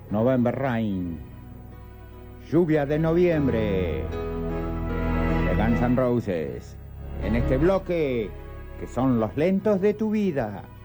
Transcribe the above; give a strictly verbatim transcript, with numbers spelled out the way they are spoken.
November Rain, Lluvia de Noviembre, de Guns N' Roses, en este bloque que son los lentos de tu vida.